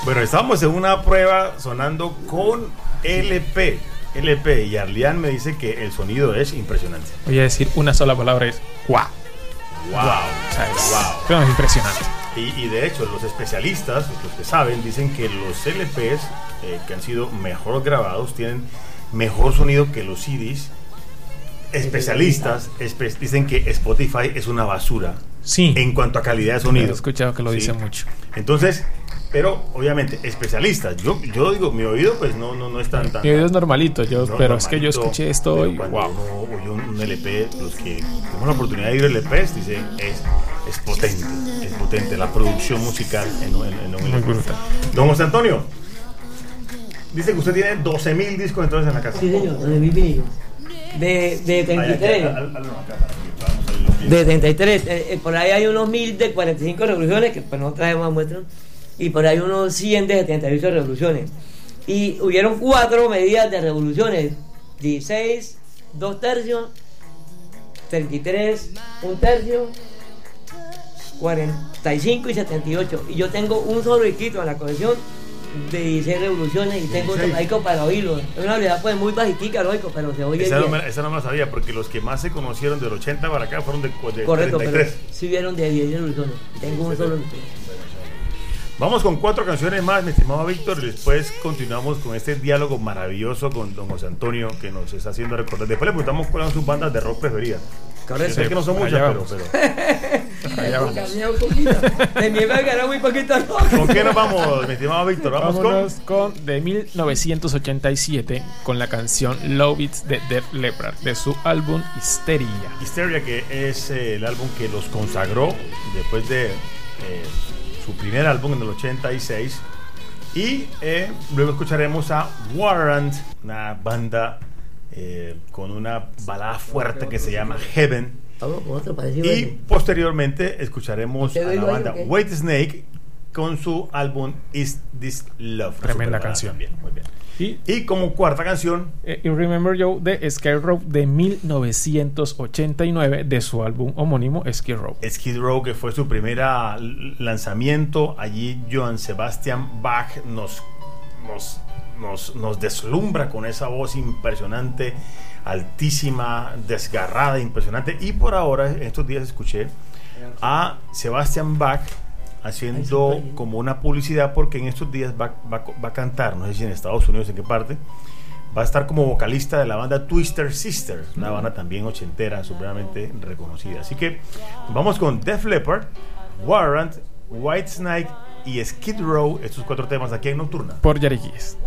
Bueno, estamos en una prueba sonando con LP, y Arlian me dice que el sonido es impresionante. Voy a decir una sola palabra, es wow. Wow. O sea, es impresionante. Y de hecho, los especialistas, los que saben, dicen que los LPs que han sido mejor grabados tienen mejor sonido que los CDs. Especialistas dicen que Spotify es una basura, sí, en cuanto a calidad de sonido. He escuchado que lo Sí. dicen mucho. Entonces, pero obviamente especialistas, yo digo, mi oído pues no es tan Mi oído es normalito, pero es que yo normalito, escuché esto pero y cuando wow. uno oye un LP, los que tenemos la oportunidad de ir a LPs dicen es potente la producción musical en un Muy LP. brutal. Don José Antonio, dice que usted tiene 12,000 discos entonces en la casa. Sí, señor, 12,000 vinilo. De 33. De 33. Por ahí hay unos 1000 de 45 revoluciones, que pues no traemos muestras. Y por ahí unos 100 de 78 revoluciones. Y hubieron 4 medidas de revoluciones: 16, 2 tercios, 33, 1 tercio, 45 y 78. Y yo tengo un solo disquito en la colección de 16 revoluciones y tengo otro disco para oírlo. Es una realidad pues muy bajitica, lógico, pero se oye Esa bien. no me la sabía, porque los que más se conocieron del 80 para acá fueron de Correcto, 33. pero sí vieron de 16 revoluciones. Tengo un solo disco. Vamos con 4 canciones más, mi estimado Víctor, y después continuamos con este diálogo maravilloso con don José Antonio, que nos está haciendo recordar. Después le preguntamos cuáles son sus bandas de rock preferidas. Yo sé que no son muchas, pero Allá vamos. Cambié un poquito. De mi época era muy poquito rock. ¿con qué nos vamos, mi estimado Víctor? Vámonos con de 1987 con la canción Love It de Def Leppard de su álbum Hysteria. Hysteria, que es el álbum que los consagró después de su primer álbum en el 86. Y luego escucharemos a Warrant, una banda con una balada fuerte que se llama Heaven. Vamos con otro parecido. Y posteriormente escucharemos a la banda ¿okay? White Snake con su álbum Is This Love. Tremenda canción. También, muy bien. Y como cuarta canción, y Remember You de Skid Row de 1989 de su álbum homónimo Skid Row. Skid Row, que fue su primer lanzamiento. Allí Johann Sebastian Bach nos deslumbra con esa voz impresionante, altísima, desgarrada, impresionante. Y por ahora, en estos días escuché a Sebastian Bach haciendo como una publicidad, porque en estos días va a cantar, no sé si en Estados Unidos, en qué parte, va a estar como vocalista de la banda Twister Sisters, una banda también ochentera, supremamente reconocida. Así que vamos con Def Leppard, Warrant, Whitesnake y Skid Row, estos 4 temas aquí en Nocturna. Por Yari Keys.